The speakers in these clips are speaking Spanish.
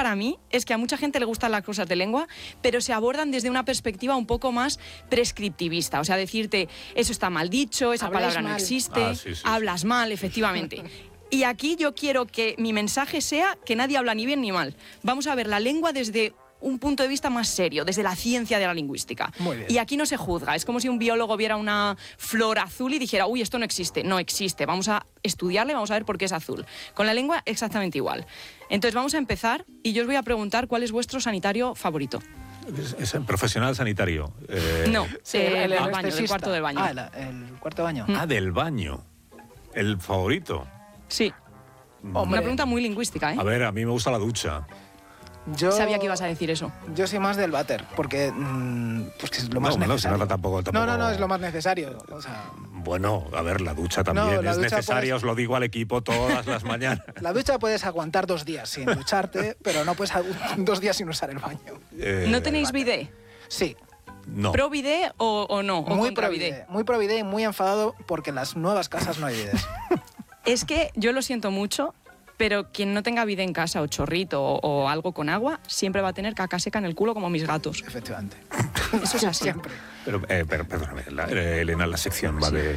para mí es que a mucha gente le gustan las cosas de lengua, pero se abordan desde una perspectiva un poco más prescriptivista. O sea, decirte, eso está mal dicho, esa palabra no existe, hablas mal, efectivamente. Y aquí yo quiero que mi mensaje sea que nadie habla ni bien ni mal. Vamos a ver la lengua desde un punto de vista más serio, desde la ciencia de la lingüística. Muy bien. Y aquí no se juzga. Es como si un biólogo viera una flor azul y dijera, uy, esto no existe. No existe. Vamos a estudiarle, vamos a ver por qué es azul. Con la lengua exactamente igual. Entonces vamos a empezar y yo os voy a preguntar cuál es vuestro sanitario favorito. Es el profesional sanitario. No, Sí, el baño, del cuarto del baño. Ah, el cuarto de baño. Ah, del baño. El favorito. Sí. Una pregunta muy lingüística, ¿eh? A ver, a mí me gusta la ducha. Yo Sabía que ibas a decir eso. Yo soy más del váter, porque pues es lo más necesario. No, tampoco. No, es lo más necesario. O sea, bueno, a ver, la ducha también la es ducha necesaria, os lo digo al equipo todas las mañanas. La ducha puedes aguantar 2 días sin ducharte, pero no puedes 2 días sin usar el baño. ¿No tenéis bidet? Sí. No. ¿Pro bidet o no? ¿O Muy contra pro bidet. Muy pro bidet y muy enfadado porque en las nuevas casas no hay bidets. Es que yo lo siento mucho, pero quien no tenga bidet en casa o chorrito o algo con agua, siempre va a tener caca seca en el culo como mis gatos. Efectivamente. Eso es así. Siempre. Pero perdóname, Elena, la sección va de...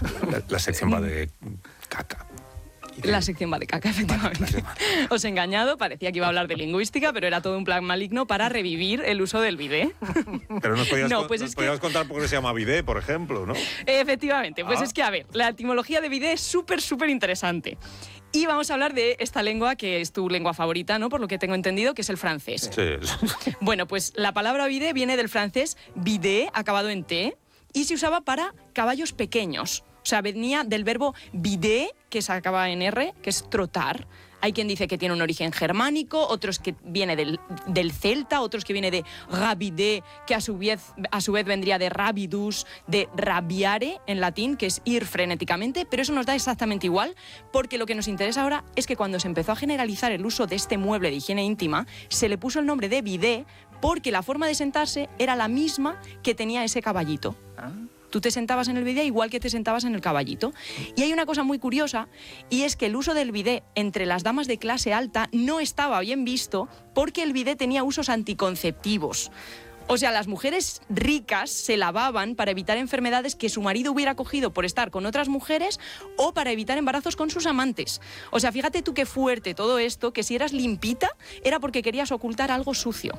La sección va de caca. La sección va de caca, efectivamente. Os he engañado, parecía que iba a hablar de lingüística, pero era todo un plan maligno para revivir el uso del bidet. Pero nos podías contar por qué se llama bidet, por ejemplo, ¿no? Efectivamente, pues es que, a ver, la etimología de bidet es súper interesante. Y vamos a hablar de esta lengua que es tu lengua favorita, ¿no? Por lo que tengo entendido, que es el francés. Sí. Bueno, pues la palabra bidet viene del francés bidet, acabado en T, y se usaba para caballos pequeños. O sea, venía del verbo bidet, que se acaba en R, que es trotar. Hay quien dice que tiene un origen germánico, otros que viene del celta, otros que viene de rabide, que a su vez vendría de rabidus, de rabiare en latín, que es ir frenéticamente, pero eso nos da exactamente igual, porque lo que nos interesa ahora es que cuando se empezó a generalizar el uso de este mueble de higiene íntima, se le puso el nombre de bidet porque la forma de sentarse era la misma que tenía ese caballito. Tú te sentabas en el bidet igual que te sentabas en el caballito. Y hay una cosa muy curiosa, y es que el uso del bidet entre las damas de clase alta no estaba bien visto porque el bidet tenía usos anticonceptivos. O sea, las mujeres ricas se lavaban para evitar enfermedades que su marido hubiera cogido por estar con otras mujeres o para evitar embarazos con sus amantes. O sea, fíjate tú qué fuerte todo esto, que si eras limpita era porque querías ocultar algo sucio.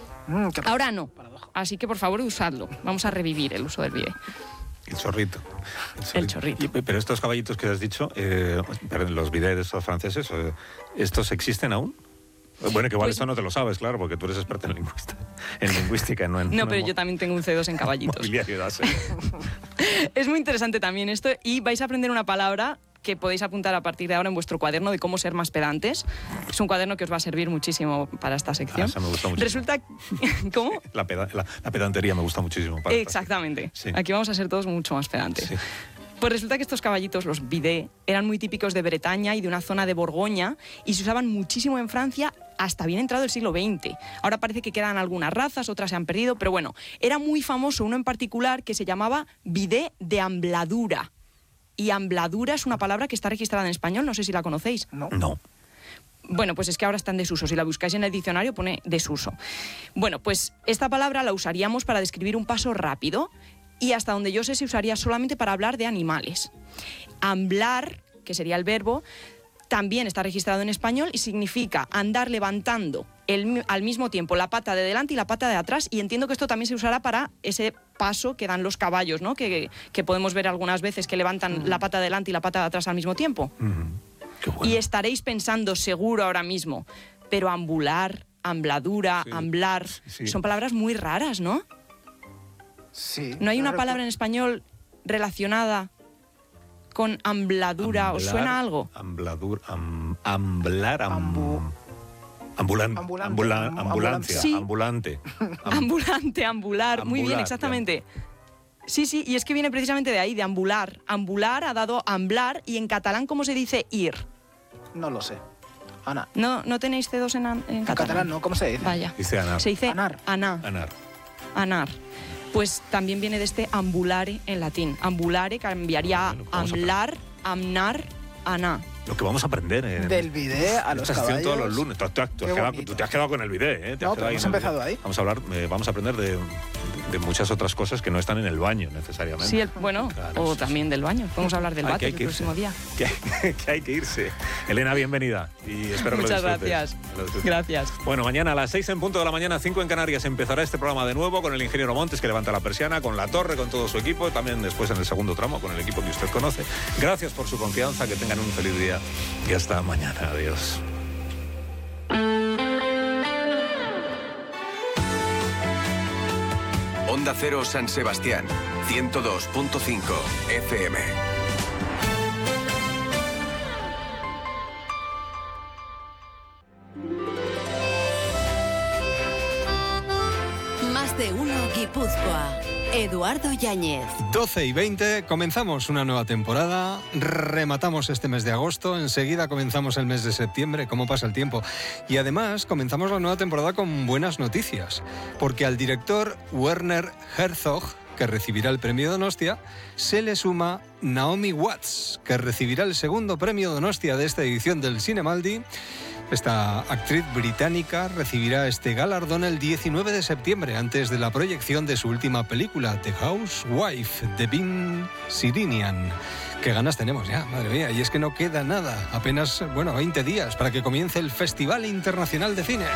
Ahora no. Así que, por favor, usadlo. Vamos a revivir el uso del bidet. El chorrito. El chorrito. Pero estos caballitos que has dicho, los bidets estos franceses, ¿estos existen aún? Bueno, que igual Pues, esto no te lo sabes, claro, porque tú eres experta en lingüística. No, pero yo también tengo un C2 en caballitos. Mobiliario, Es muy interesante también esto, y vais a aprender una palabra que podéis apuntar a partir de ahora en vuestro cuaderno de cómo ser más pedantes. Es un cuaderno que os va a servir muchísimo para esta sección. Esa me gusta mucho. Resulta... ¿Cómo? La pedantería me gusta muchísimo. Exactamente. Sí. Aquí vamos a ser todos mucho más pedantes. Sí. Pues resulta que estos caballitos, los bidet, eran muy típicos de Bretaña y de una zona de Borgoña y se usaban muchísimo en Francia hasta bien entrado el siglo XX. Ahora parece que quedan algunas razas, otras se han perdido, pero bueno, era muy famoso uno en particular que se llamaba bidet de ambladura. Y ambladura es una palabra que está registrada en español, no sé si la conocéis. No. Bueno, pues es que ahora está en desuso. Si la buscáis en el diccionario pone desuso. Bueno, pues esta palabra la usaríamos para describir un paso rápido y hasta donde yo sé se usaría solamente para hablar de animales. Amblar, que sería el verbo, también está registrado en español y significa andar levantando al mismo tiempo la pata de delante y la pata de atrás, y entiendo que esto también se usará para ese paso que dan los caballos, ¿no? Que podemos ver algunas veces que levantan la pata de delante y la pata de atrás al mismo tiempo. Qué bueno. Y estaréis pensando seguro ahora mismo, pero ambular, ambladura, amblar, son palabras muy raras, ¿no? Sí. ¿No hay una palabra en español relacionada con ambladura? ¿Os suena algo? Ambladura, amblar, ambulancia, sí. ambulante. Ambulante, ambular, muy bien, exactamente. Sí, y es que viene precisamente de ahí, de ambular. Ambular ha dado amblar, y en catalán, ¿cómo se dice ir? No lo sé. Ana. ¿No tenéis C2 en catalán? En catalán no, ¿cómo se dice? Vaya. Dice anar. Se dice anar. Anar. Pues también viene de este ambulare en latín. Ambulare cambiaría amblar, amnar, aná. lo que vamos a aprender Del bidet a los caballos. Todos los lunes. Tú te has quedado con el bidet, ¿eh? No, pero hemos empezado ahí. Vamos a aprender de muchas otras cosas que no están en el baño necesariamente. Sí, claro, o también del baño. Podemos hablar del váter el próximo día. Que hay que irse. Elena, bienvenida. Y espero que Muchas lo disfrutes. Gracias. Bueno, mañana a las 6 en punto de la mañana, 5 en Canarias, empezará este programa de nuevo con el ingeniero Montes, que levanta la persiana, con La Torre, con todo su equipo, también después en el segundo tramo con el equipo que usted conoce. Gracias por su confianza, que tengan un feliz día y hasta mañana. Adiós. Onda Cero San Sebastián, 102.5 FM. Más de uno Guipúzcoa. Eduardo Yáñez. 12:20, comenzamos una nueva temporada, rematamos este mes de agosto, enseguida comenzamos el mes de septiembre, cómo pasa el tiempo. Y además comenzamos la nueva temporada con buenas noticias, porque al director Werner Herzog, que recibirá el premio Donostia, se le suma Naomi Watts, que recibirá el segundo premio Donostia de esta edición del Cinemaldi. Esta actriz británica recibirá este galardón el 19 de septiembre, antes de la proyección de su última película, The Housewife, de Vin Sirinian. Qué ganas tenemos ya, madre mía, y es que no queda nada, apenas, 20 días para que comience el Festival Internacional de Cine.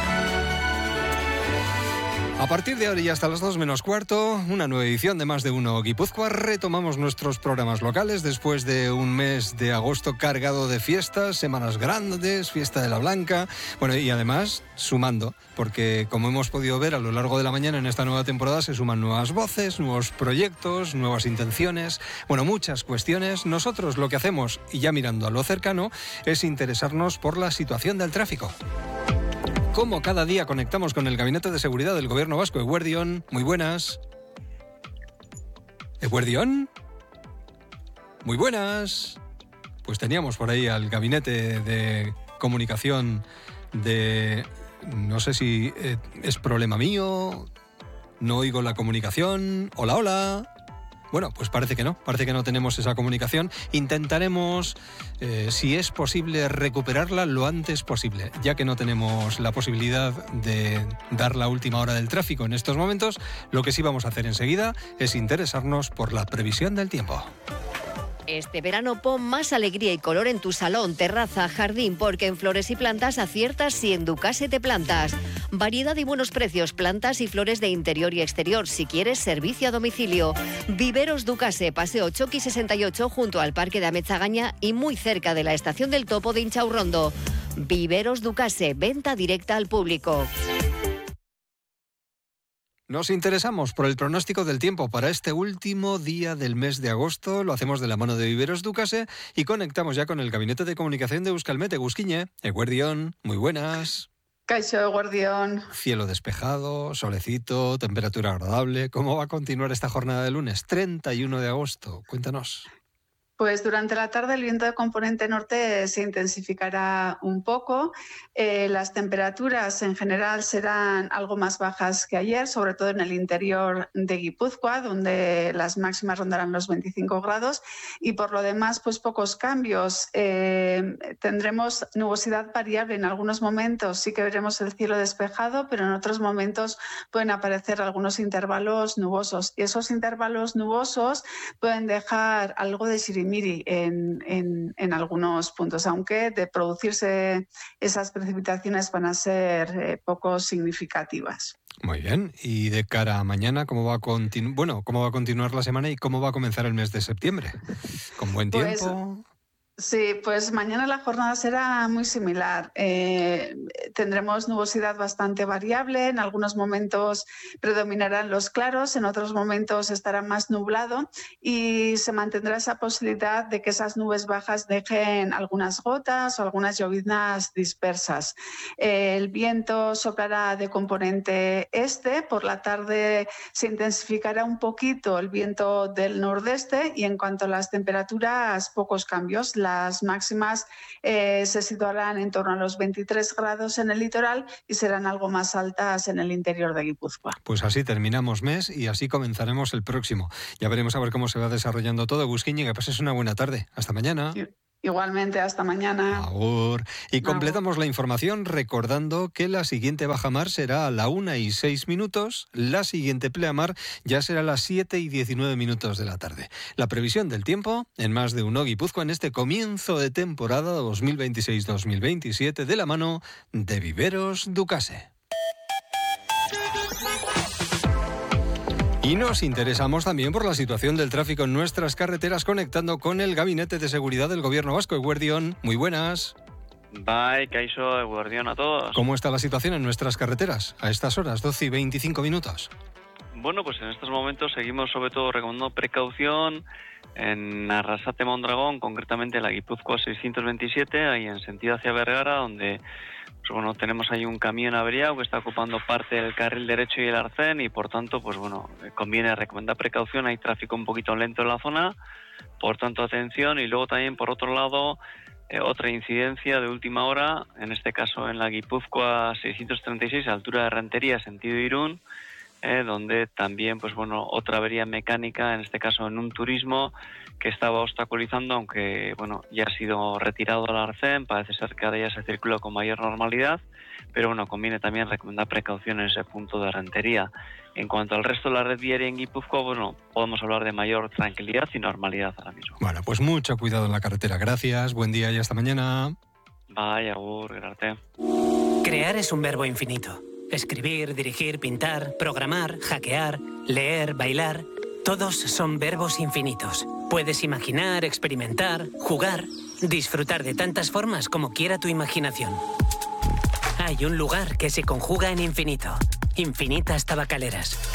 A partir de ahora y hasta las 2 menos cuarto, una nueva edición de Más de Uno Guipúzcoa. Retomamos nuestros programas locales después de un mes de agosto cargado de fiestas, semanas grandes, fiesta de la Blanca. Y además sumando, porque como hemos podido ver a lo largo de la mañana en esta nueva temporada, se suman nuevas voces, nuevos proyectos, nuevas intenciones, muchas cuestiones. Nosotros lo que hacemos, y ya mirando a lo cercano, es interesarnos por la situación del tráfico. Como cada día conectamos con el Gabinete de Seguridad del Gobierno Vasco. Eguerdión, muy buenas. Eguerdión, muy buenas. Pues teníamos por ahí al Gabinete de Comunicación de... No sé si es problema mío, no oigo la comunicación. Hola, hola. Pues parece que no tenemos esa comunicación. Intentaremos, si es posible, recuperarla lo antes posible, ya que no tenemos la posibilidad de dar la última hora del tráfico en estos momentos. Lo que sí vamos a hacer enseguida es interesarnos por la previsión del tiempo. Este verano pon más alegría y color en tu salón, terraza, jardín, porque en Flores y Plantas aciertas si en Ducase te plantas. Variedad y buenos precios, plantas y flores de interior y exterior. Si quieres, servicio a domicilio. Viveros Ducase, Paseo Choqui 68, junto al Parque de Ametzagaña y muy cerca de la Estación del Topo de Inchaurrondo. Viveros Ducase, venta directa al público. Nos interesamos por el pronóstico del tiempo para este último día del mes de agosto. Lo hacemos de la mano de Viveros Ducase y conectamos ya con el Gabinete de Comunicación de Euskalmet. Gusquiñe, Eguerdión, muy buenas. Kaixo, Eguerdión. Cielo despejado, solecito, temperatura agradable. ¿Cómo va a continuar esta jornada de lunes, 31 de agosto? Cuéntanos. Pues durante la tarde el viento de componente norte se intensificará un poco. Las temperaturas en general serán algo más bajas que ayer, sobre todo en el interior de Guipúzcoa, donde las máximas rondarán los 25 grados. Y por lo demás, pues pocos cambios. Tendremos nubosidad variable en algunos momentos. Sí que veremos el cielo despejado, pero en otros momentos pueden aparecer algunos intervalos nubosos. Y esos intervalos nubosos pueden dejar algo de sirimiri en algunos puntos, aunque de producirse esas precipitaciones van a ser poco significativas. Muy bien. Y de cara a mañana, ¿cómo va a continuar la semana y cómo va a comenzar el mes de septiembre? ¿Con buen tiempo? Sí, pues mañana la jornada será muy similar. Tendremos nubosidad bastante variable, en algunos momentos predominarán los claros, en otros momentos estará más nublado y se mantendrá esa posibilidad de que esas nubes bajas dejen algunas gotas o algunas lloviznas dispersas. El viento soplará de componente este, por la tarde se intensificará un poquito el viento del nordeste y en cuanto a las temperaturas, pocos cambios. Las máximas se situarán en torno a los 23 grados en el litoral y serán algo más altas en el interior de Guipúzcoa. Pues así terminamos mes y así comenzaremos el próximo. Ya veremos a ver cómo se va desarrollando todo. Gusquiñe, que pases una buena tarde. Hasta mañana. Igualmente, hasta mañana. Agur. Y completamos la información recordando que la siguiente bajamar será a la 1:06, la siguiente pleamar ya será a las 7:19 de la tarde. La previsión del tiempo en Más de Uno Guipúzcoa en este comienzo de temporada 2026-2027 de la mano de Viveros Ducase. Y nos interesamos también por la situación del tráfico en nuestras carreteras, conectando con el Gabinete de Seguridad del Gobierno Vasco. Eguerdión, muy buenas. Bye, Kaixo, eguerdión a todos. ¿Cómo está la situación en nuestras carreteras a estas horas, 12:25? Bueno, pues en estos momentos seguimos sobre todo recomendando precaución en Arrasate-Mondragón, concretamente la Guipúzcoa 627, ahí en sentido hacia Vergara, donde pues bueno, tenemos ahí un camión averiado que está ocupando parte del carril derecho y el arcén y por tanto, pues bueno, conviene recomendar precaución, hay tráfico un poquito lento en la zona, por tanto atención. Y luego también por otro lado, otra incidencia de última hora, en este caso en la Guipúzcoa 636, a altura de Rentería, sentido Irún, donde también, pues bueno, otra avería mecánica, en este caso en un turismo que estaba obstaculizando, aunque bueno, ya ha sido retirado al arcén, parece ser que ahora ya se circula con mayor normalidad, pero bueno, conviene también recomendar precaución en ese punto de Rentería. En cuanto al resto de la red viaria en Guipúzcoa, bueno, podemos hablar de mayor tranquilidad y normalidad ahora mismo. Bueno, pues mucho cuidado en la carretera. Gracias, buen día y hasta mañana. Vaya, agur, gracias. Crear es un verbo infinito. Escribir, dirigir, pintar, programar, hackear, leer, bailar... Todos son verbos infinitos. Puedes imaginar, experimentar, jugar, disfrutar de tantas formas como quiera tu imaginación. Hay un lugar que se conjuga en infinito. Infinitas Tabacaleras.